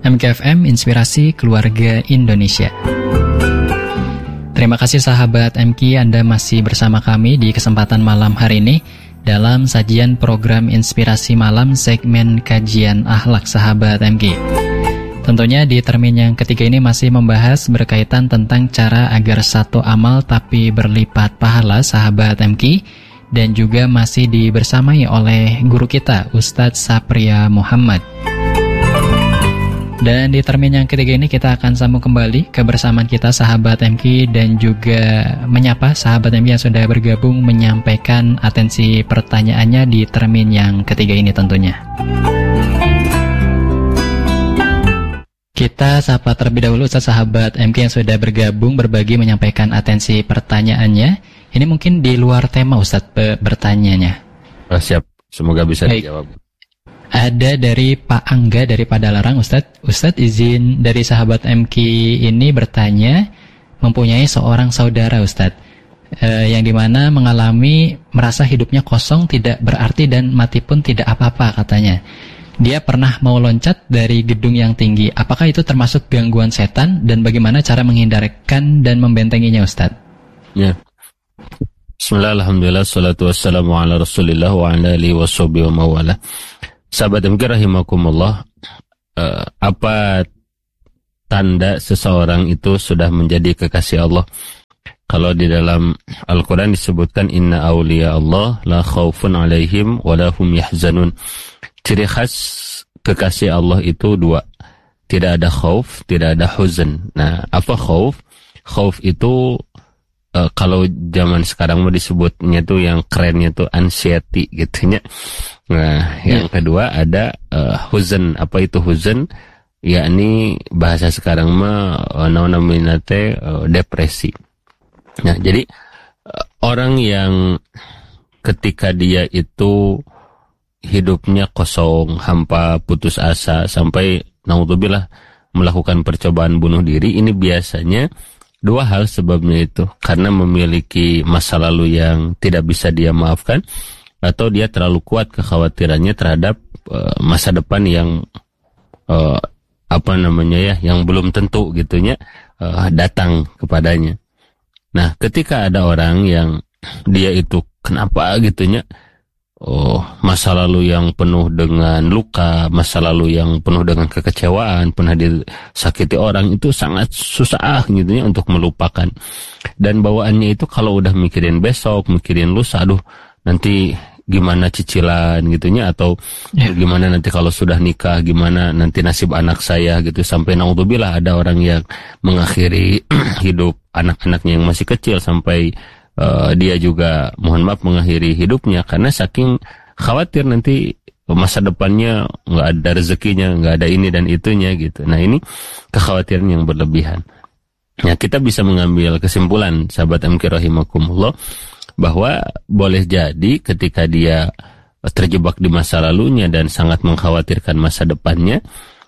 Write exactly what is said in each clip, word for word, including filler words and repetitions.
M K F M Inspirasi Keluarga Indonesia. Terima kasih sahabat M K, Anda masih bersama kami di kesempatan malam hari ini dalam sajian program Inspirasi Malam segmen kajian akhlak sahabat M K. Tentunya di termin yang ketiga ini masih membahas berkaitan tentang cara agar satu amal tapi berlipat pahala sahabat M K, dan juga masih dibersamai oleh guru kita Ustadz Sapria Muhammad. Dan di termin yang ketiga ini kita akan sambung kembali kebersamaan kita sahabat M K dan juga menyapa sahabat M K yang sudah bergabung menyampaikan atensi pertanyaannya di termin yang ketiga ini tentunya. Kita sapa terlebih dahulu Ustaz sahabat M K yang sudah bergabung berbagi menyampaikan atensi pertanyaannya. Ini mungkin di luar tema Ustaz bertanyanya. Oh, siap, semoga bisa Baik. dijawab. Ada dari Pak Angga dari Padalarang, Ustadz. Ustadz izin dari sahabat M K ini bertanya, mempunyai seorang saudara Ustadz, eh, yang dimana mengalami merasa hidupnya kosong, tidak berarti dan mati pun tidak apa-apa katanya. Dia pernah mau loncat dari gedung yang tinggi. Apakah itu termasuk gangguan setan dan bagaimana cara menghindarkan dan membentenginya Ustadz? Ya. Bismillah, alhamdulillah, salatu wassalamu ala rasulillah wa ala alihi wa sahbihi wa mawala. Sahabat M K rahimakumullah, uh, apa tanda seseorang itu sudah menjadi kekasih Allah? Kalau di dalam Al-Quran disebutkan inna awliya Allah la khawfun alaihim wa la hum yahzanun. Ciri khas kekasih Allah itu dua, tidak ada khauf, tidak ada huzn. Nah, apa khauf? Khauf itu uh, kalau zaman sekarang mau disebutnya tuh yang kerennya tuh anxiety gitu ya. Nah, yang kedua ada uh, huzn. Apa itu huzn? Yakni bahasa sekarang mah namanya teh uh, depresi. Nah, jadi uh, orang yang ketika dia itu hidupnya kosong, hampa, putus asa sampai naudzubillah melakukan percobaan bunuh diri, ini biasanya dua hal sebabnya itu, karena memiliki masa lalu yang tidak bisa dia maafkan, atau dia terlalu kuat kekhawatirannya terhadap uh, masa depan yang uh, apa namanya ya, yang belum tentu gitunya uh, datang kepadanya. Nah, ketika ada orang yang dia itu kenapa gitunya, oh masa lalu yang penuh dengan luka, masa lalu yang penuh dengan kekecewaan, pernah disakiti orang, itu sangat susah gitunya untuk melupakan. Dan bawaannya itu kalau udah mikirin besok, mikirin lusa, aduh nanti gimana cicilan gitunya, atau yeah. gimana nanti kalau sudah nikah, gimana nanti nasib anak saya gitu, sampai naudzubillah ada orang yang mengakhiri hidup anak-anaknya yang masih kecil, sampai uh, dia juga mohon maaf mengakhiri hidupnya karena saking khawatir nanti masa depannya nggak ada rezekinya, nggak ada ini dan itunya gitu. Nah, ini kekhawatiran yang berlebihan. Nah, kita bisa mengambil kesimpulan sahabat M K rahimakumullah bahwa boleh jadi ketika dia terjebak di masa lalunya dan sangat mengkhawatirkan masa depannya,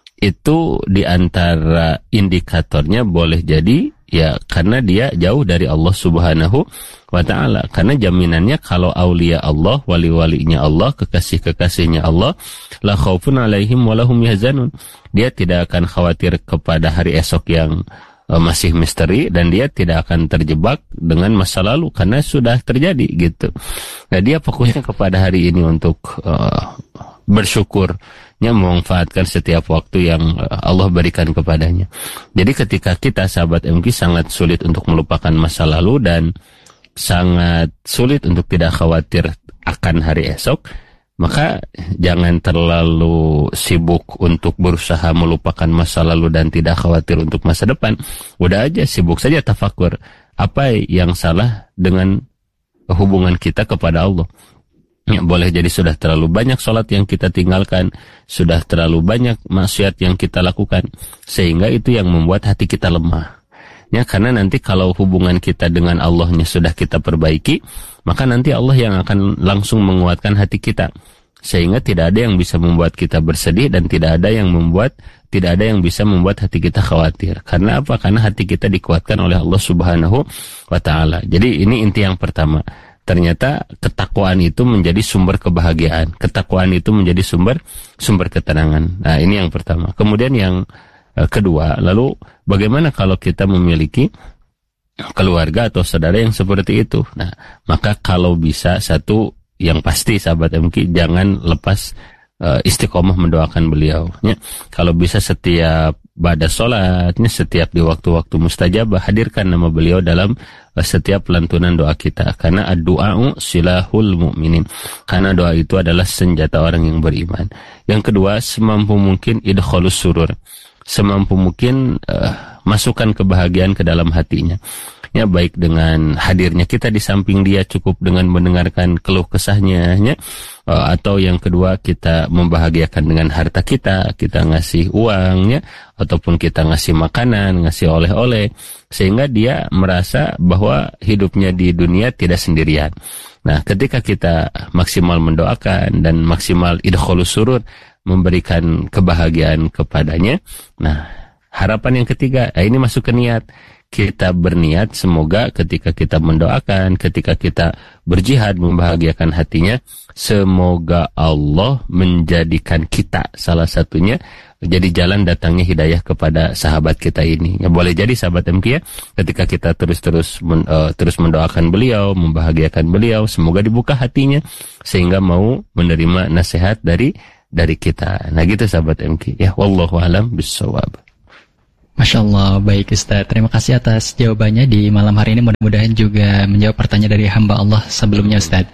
itu diantara indikatornya boleh jadi ya karena dia jauh dari Allah Subhanahu wa ta'ala. Karena jaminannya kalau aulia Allah, wali-walinya Allah, kekasih-kekasihnya Allah, la khaufun alaihim wa lahum yahzanun, dia tidak akan khawatir kepada hari esok yang masih misteri, dan dia tidak akan terjebak dengan masa lalu karena sudah terjadi gitu. Nah, dia fokusnya kepada hari ini untuk uh, bersyukurnya, memanfaatkan setiap waktu yang uh, Allah berikan kepadanya. Jadi ketika kita sahabat M K sangat sulit untuk melupakan masa lalu dan sangat sulit untuk tidak khawatir akan hari esok, maka jangan terlalu sibuk untuk berusaha melupakan masa lalu dan tidak khawatir untuk masa depan. Udah aja sibuk saja tafakur. Apa yang salah dengan hubungan kita kepada Allah? Ya, boleh jadi sudah terlalu banyak sholat yang kita tinggalkan, sudah terlalu banyak maksiat yang kita lakukan, sehingga itu yang membuat hati kita lemah. Ya, karena nanti kalau hubungan kita dengan Allahnya sudah kita perbaiki, maka nanti Allah yang akan langsung menguatkan hati kita, sehingga tidak ada yang bisa membuat kita bersedih dan tidak ada yang membuat tidak ada yang bisa membuat hati kita khawatir. Karena apa? Karena hati kita dikuatkan oleh Allah Subhanahu wa ta'ala. Jadi ini inti yang pertama. Ternyata ketakwaan itu menjadi sumber kebahagiaan. Ketakwaan itu menjadi sumber sumber ketenangan. Nah, ini yang pertama. Kemudian yang uh, kedua. Lalu bagaimana kalau kita memiliki keluarga atau saudara yang seperti itu? Nah, maka kalau bisa, satu yang pasti sahabat M K, jangan lepas uh, istiqomah mendoakan beliau, ya. Kalau bisa setiap pada sholatnya, setiap di waktu-waktu mustajabah, hadirkan nama beliau dalam uh, setiap lantunan doa kita. Karena ad-du'a'u silahul mu'minin. Karena doa itu adalah senjata orang yang beriman. Yang kedua, semampu mungkin idkhalus surur. Semampu mungkin uh, masukkan kebahagiaan ke dalam hatinya. Ya, baik dengan hadirnya kita di samping dia, cukup dengan mendengarkan keluh kesahnya, ya. Uh, atau yang kedua, kita membahagiakan dengan harta kita, kita ngasih uang, ya, ataupun kita ngasih makanan, ngasih oleh-oleh, sehingga dia merasa bahwa hidupnya di dunia tidak sendirian. Nah, ketika kita maksimal mendoakan dan maksimal idkhalus surur, memberikan kebahagiaan kepadanya. Nah, harapan yang ketiga, nah ini masuk ke niat. Kita berniat semoga ketika kita mendoakan, ketika kita berjihad membahagiakan hatinya, semoga Allah menjadikan kita salah satunya jadi jalan datangnya hidayah kepada sahabat kita ini. Ya, boleh jadi sahabat M K, ya, ketika kita terus-terus men, uh, terus mendoakan beliau, membahagiakan beliau, semoga dibuka hatinya sehingga mau menerima nasihat dari dari kita. Nah, gitu sahabat M K. Ya, wallahu alam bissawab. Masya Allah, baik Ustaz. Terima kasih atas jawabannya di malam hari ini. Mudah-mudahan juga menjawab pertanyaan dari hamba Allah sebelumnya, Ustaz.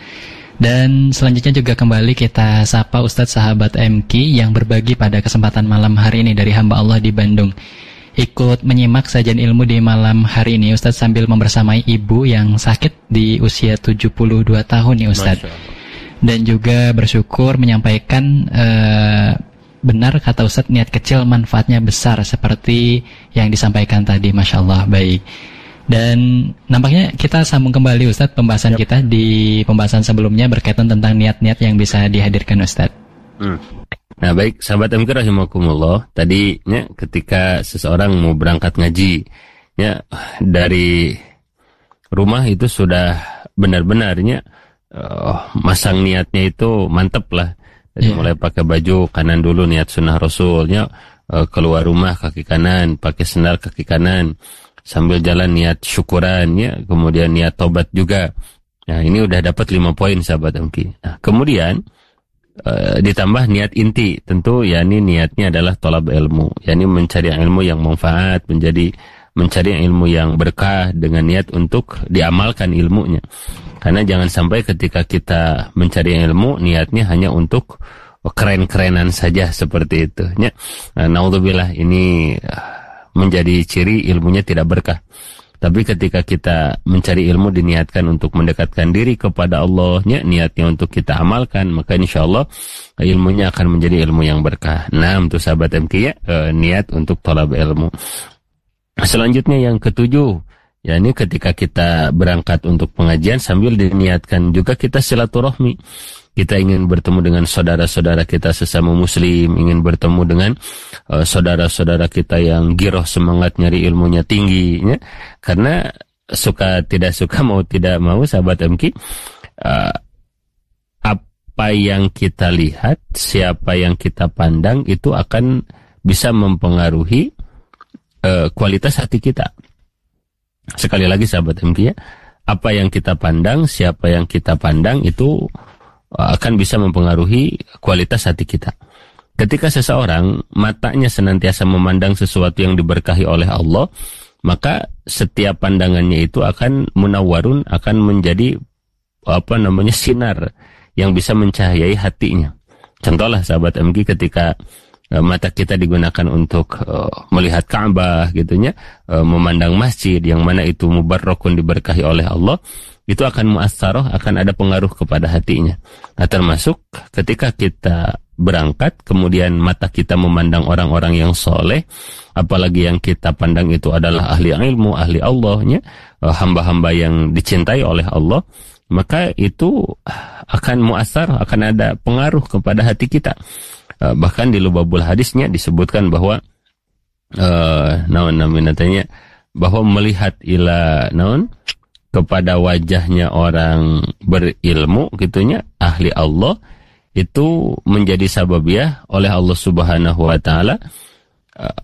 Dan selanjutnya juga kembali kita sapa Ustaz sahabat M K yang berbagi pada kesempatan malam hari ini dari hamba Allah di Bandung. Ikut menyimak sajian ilmu di malam hari ini, Ustaz, sambil membersamai ibu yang sakit di usia tujuh puluh dua tahun nih, Ustaz. Dan juga bersyukur menyampaikan Uh, benar kata Ustadz, niat kecil manfaatnya besar seperti yang disampaikan tadi. Masya Allah, baik. Dan nampaknya kita sambung kembali Ustadz pembahasan yep. kita di pembahasan sebelumnya berkaitan tentang niat-niat yang bisa dihadirkan Ustadz. Hmm. Nah, baik sahabat M K rahimakumullah, tadinya ketika seseorang mau berangkat ngaji, ya, dari rumah itu sudah benar-benarnya uh, masang niatnya itu mantep lah. Jadi yeah. mulai pakai baju kanan dulu, niat sunnah Rasulnya, uh, keluar rumah kaki kanan, pakai sendal kaki kanan, sambil jalan niat syukuran, ya, kemudian niat tobat juga. Nah, ini udah dapat lima poin sahabat M K. Nah, kemudian uh, ditambah niat inti, tentu ya ini niatnya adalah tolab ilmu, yakni mencari ilmu yang manfaat, menjadi mencari ilmu yang berkah dengan niat untuk diamalkan ilmunya. Karena jangan sampai ketika kita mencari ilmu, niatnya hanya untuk keren-kerenan saja seperti itu. Ya. Nah, naudzubillah, ini menjadi ciri ilmunya tidak berkah. Tapi ketika kita mencari ilmu diniatkan untuk mendekatkan diri kepada Allah, ya, niatnya untuk kita amalkan, maka insya Allah ilmunya akan menjadi ilmu yang berkah. Nah, untuk sahabat M K, ya, eh, niat untuk thalab ilmu. Selanjutnya yang ketujuh, ya, ini ketika kita berangkat untuk pengajian sambil diniatkan juga kita silaturahmi. Kita ingin bertemu dengan saudara-saudara kita sesama muslim, ingin bertemu dengan uh, saudara-saudara kita yang giroh semangat nyari ilmunya tinggi, ya. Karena suka tidak suka, mau tidak mau sahabat M K, uh, apa yang kita lihat, siapa yang kita pandang itu akan bisa mempengaruhi uh, kualitas hati kita. Sekali lagi sahabat M K, ya, apa yang kita pandang, siapa yang kita pandang itu akan bisa mempengaruhi kualitas hati kita. Ketika seseorang matanya senantiasa memandang sesuatu yang diberkahi oleh Allah, maka setiap pandangannya itu akan munawwarun, akan menjadi apa namanya sinar yang bisa mencahayai hatinya. Contohlah sahabat M K, ketika uh, mata kita digunakan untuk uh, melihat Ka'bah gitunya, uh, memandang masjid yang mana itu mubarakun, diberkahi oleh Allah, itu akan mu'assarah, akan ada pengaruh kepada hatinya. Nah, termasuk ketika kita berangkat, kemudian mata kita memandang orang-orang yang soleh, apalagi yang kita pandang itu adalah ahli ilmu, ahli Allahnya, hamba-hamba yang dicintai oleh Allah, maka itu akan mu'assarah, akan ada pengaruh kepada hati kita. Bahkan di Lubabul Hadisnya disebutkan bahwa uh, naon naminatanya, bahwa melihat ila naon kepada wajahnya orang berilmu gitunya, ahli Allah, itu menjadi sababiah oleh Allah Subhanahu wa taala uh,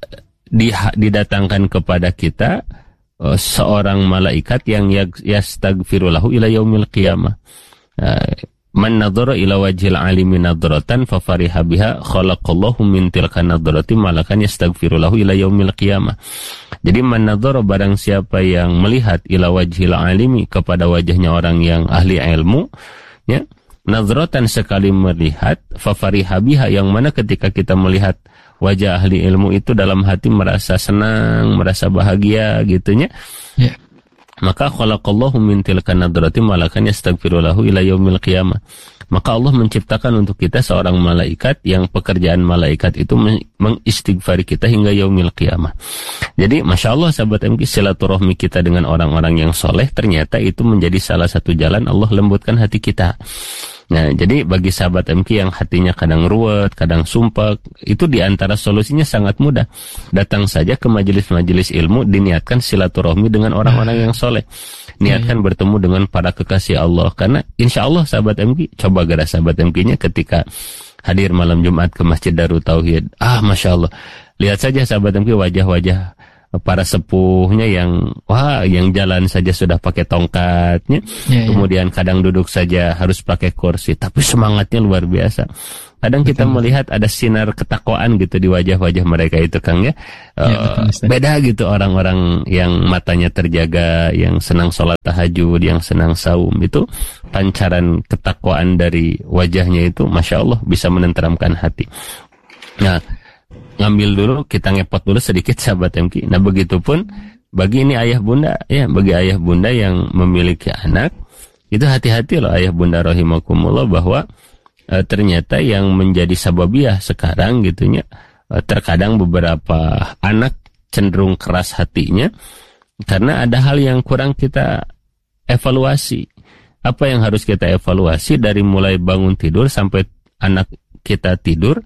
didatangkan kepada kita uh, seorang malaikat yang yastaghfiru lahu ila yaumil qiyamah. Uh, Man nadhara ila wajhil alimi nadratan fa fariha biha khalaqallahu min tilka nadrati malakan yastaghfiru lahu ila yaumil qiyamah. Jadi man nadhara, barang siapa yang melihat ila wajhil alimi, kepada wajahnya orang yang ahli ilmu, ya, nadratan sekali melihat, fa fariha biha, yang mana ketika kita melihat wajah ahli ilmu itu dalam hati merasa senang, merasa bahagia gitunya. Ya. Maka khalaqallahu min tilka nadrati malakan yastaghfiru lahu ila yaumil qiyamah. Maka Allah menciptakan untuk kita seorang malaikat yang pekerjaan malaikat itu mengistighfari kita hingga yaumil qiyamah. Jadi Masya Allah sahabat M K, silaturahmi kita dengan orang-orang yang soleh ternyata itu menjadi salah satu jalan Allah lembutkan hati kita. Nah, jadi bagi sahabat M K yang hatinya kadang ruwet, kadang sumpah, itu diantara solusinya sangat mudah. Datang saja ke majelis-majelis ilmu, diniatkan silaturahmi dengan orang-orang yang soleh. Niatkan bertemu dengan para kekasih Allah. Karena insya Allah sahabat M K, coba gara sahabat M K-nya ketika hadir malam Jumat ke Masjid Darut Tauhid. Ah, Masya Allah. Lihat saja sahabat M K wajah-wajah para sepuhnya yang wah yang jalan saja sudah pakai tongkatnya, ya, kemudian ya. Kadang duduk saja harus pakai kursi, tapi semangatnya luar biasa. Kadang betul. Kita melihat ada sinar ketakwaan gitu di wajah-wajah mereka itu, Kang, ya, ya uh, beda gitu orang-orang yang matanya terjaga, yang senang sholat tahajud, yang senang saum, itu pancaran ketakwaan dari wajahnya itu Masya Allah bisa menenteramkan hati. Nah, ngambil dulu, kita ngepot dulu sedikit sahabat M K. Nah, begitupun bagi ini ayah bunda, ya, bagi ayah bunda yang memiliki anak, itu hati-hati loh ayah bunda rahimakumullah, bahwa e, ternyata yang menjadi sababiah sekarang gitunya, e, terkadang beberapa anak cenderung keras hatinya karena ada hal yang kurang kita evaluasi. Apa yang harus kita evaluasi dari mulai bangun tidur sampai anak kita tidur?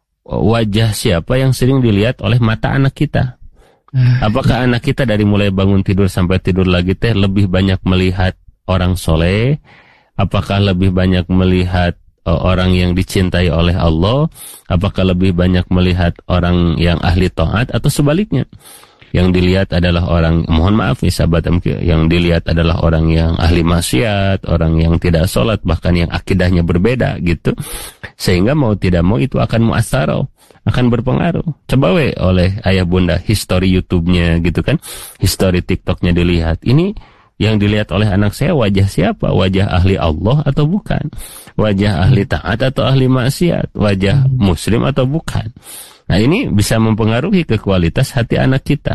Wajah siapa yang sering dilihat oleh mata anak kita? Apakah anak kita dari mulai bangun tidur sampai tidur lagi teh lebih banyak melihat orang soleh? Apakah lebih banyak melihat uh, orang yang dicintai oleh Allah? Apakah lebih banyak melihat orang yang ahli taat, atau sebaliknya? Yang dilihat adalah orang, mohon maaf nih sahabat M K, yang dilihat adalah orang yang ahli maksiat, orang yang tidak sholat, bahkan yang akidahnya berbeda gitu. Sehingga mau tidak mau itu akan mu'assaro, akan berpengaruh. Coba we oleh ayah bunda history YouTube-nya gitu kan, history TikTok-nya dilihat. Ini yang dilihat oleh anak saya wajah siapa? Wajah ahli Allah atau bukan? Wajah ahli taat atau ahli maksiat? Wajah muslim atau bukan? Nah, ini bisa mempengaruhi ke kualitas hati anak kita.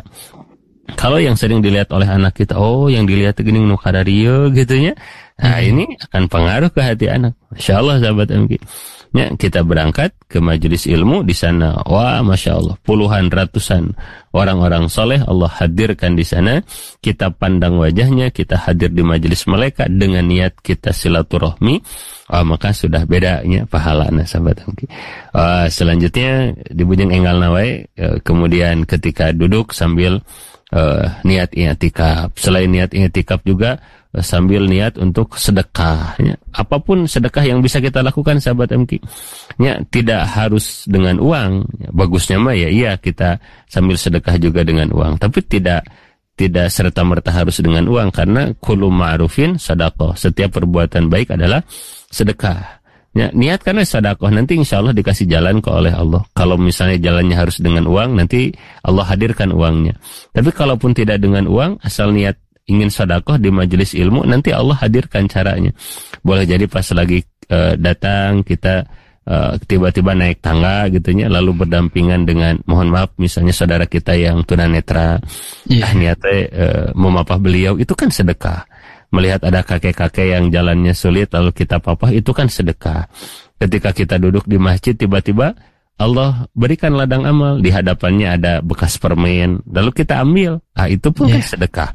Kalau yang sering dilihat oleh anak kita, oh yang dilihat gini nukarario gitunya, nah hmm. ini akan pengaruh ke hati anak. Masya Allah sahabat M K. Ya, kita berangkat ke majelis ilmu di sana. Wah, Masya Allah, puluhan ratusan orang-orang soleh Allah hadirkan di sana. Kita pandang wajahnya, kita hadir di majelis mereka dengan niat kita silaturahmi. Oh, maka sudah bedanya pahalanya sahabat M K. Oh, selanjutnya di Bujeng Enggal Nawai, kemudian ketika duduk sambil uh, niat i'tikaf. Selain niat i'tikaf juga sambil niat untuk sedekah, ya. Apapun sedekah yang bisa kita lakukan sahabat M K, ya, tidak harus dengan uang, ya. Bagusnya mah ya iya kita sambil sedekah juga dengan uang, tapi tidak tidak serta-merta harus dengan uang, karena kullu ma'rufin sadaqah, setiap perbuatan baik adalah sedekah, ya. Niatkanlah sedekah, nanti insya Allah dikasih jalan ke oleh Allah. Kalau misalnya jalannya harus dengan uang, nanti Allah hadirkan uangnya. Tapi kalaupun tidak dengan uang, asal niat ingin sedekah di majelis ilmu, nanti Allah hadirkan caranya. Boleh jadi pas lagi uh, datang kita uh, tiba-tiba naik tangga gitunya, lalu berdampingan dengan, mohon maaf, misalnya saudara kita yang tunanetra, yeah. ah, niatnya uh, memapah beliau, itu kan sedekah. Melihat ada kakek-kakek yang jalannya sulit lalu kita papah, itu kan sedekah. Ketika kita duduk di masjid, tiba-tiba Allah berikan ladang amal, di hadapannya ada bekas permen, lalu kita ambil, ah, itu pun yeah. kan sedekah.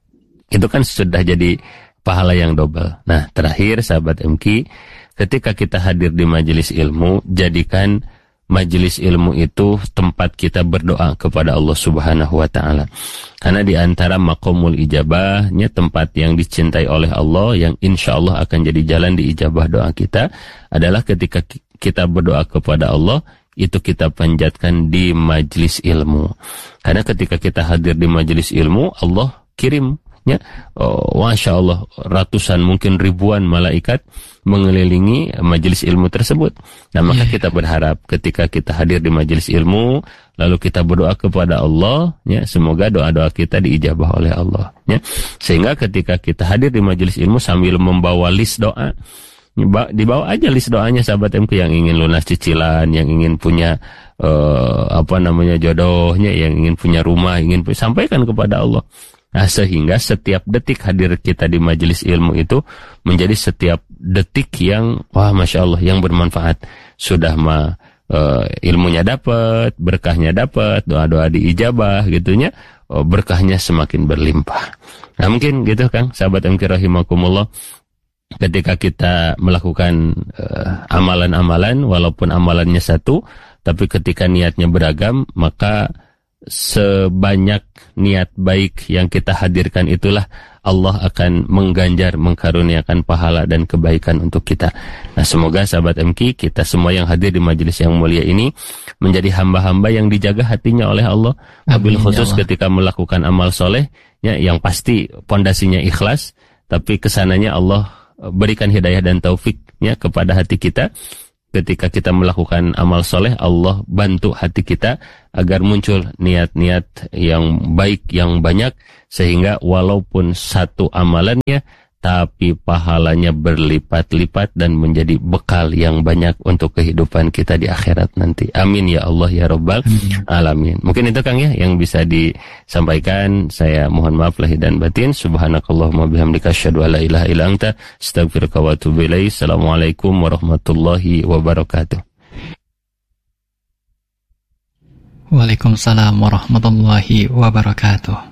Itu kan sudah jadi pahala yang double. Nah, terakhir sahabat M K, ketika kita hadir di majelis ilmu, jadikan majelis ilmu itu tempat kita berdoa kepada Allah Subhanahu wa taala. Karena di antara maqamul ijabahnya, tempat yang dicintai oleh Allah, yang insya Allah akan jadi jalan diijabah doa kita, adalah ketika kita berdoa kepada Allah, itu kita panjatkan di majelis ilmu. Karena ketika kita hadir di majelis ilmu, Allah kirim, ya, oh, masya Allah, ratusan mungkin ribuan malaikat mengelilingi majelis ilmu tersebut. Nah, maka yeah. kita berharap ketika kita hadir di majelis ilmu, lalu kita berdoa kepada Allah, ya, semoga doa-doa kita diijabah oleh Allah, ya. Sehingga ketika kita hadir di majelis ilmu sambil membawa list doa, dibawa aja list doanya sahabat M K yang ingin lunas cicilan, yang ingin punya uh, apa namanya jodohnya, yang ingin punya rumah, ingin sampaikan kepada Allah. Nah, sehingga setiap detik hadir kita di majelis ilmu itu menjadi setiap detik yang, wah, masya Allah, yang bermanfaat. Sudah mah uh, ilmunya dapat, berkahnya dapat, doa-doa diijabah, gitunya, uh, berkahnya semakin berlimpah. Nah, mungkin gitu, Kang, sahabat M K rahimakumullah. Ketika kita melakukan uh, amalan-amalan, walaupun amalannya satu, tapi ketika niatnya beragam, maka sebanyak niat baik yang kita hadirkan itulah Allah akan mengganjar, mengkaruniakan pahala dan kebaikan untuk kita. Nah, semoga sahabat M K, kita semua yang hadir di majelis yang mulia ini menjadi hamba-hamba yang dijaga hatinya oleh Allah. Wabil khusus ya ketika melakukan amal soleh, ya, yang pasti pondasinya ikhlas, tapi kesananya Allah berikan hidayah dan taufiknya kepada hati kita. Ketika kita melakukan amal soleh, Allah bantu hati kita agar muncul niat-niat yang baik, yang banyak, sehingga walaupun satu amalannya, tapi pahalanya berlipat-lipat dan menjadi bekal yang banyak untuk kehidupan kita di akhirat nanti. Amin ya Allah ya Rabbal Alamin. Mungkin itu, Kang, ya yang bisa disampaikan. Saya mohon maaf lahir dan batin. Subhanakallahumma bihamdika asyhadu an la ilaha illa anta astaghfiruka wa atubu ilaik. Assalamualaikum warahmatullahi wabarakatuh. Waalaikumsalam warahmatullahi wabarakatuh.